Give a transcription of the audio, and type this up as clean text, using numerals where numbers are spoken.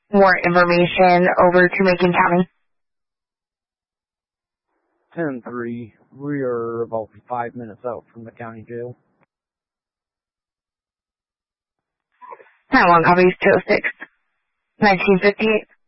more information over to Macon County? 10-3. We are about 5 minutes out from the county jail. 9-1 copies 206. 1958.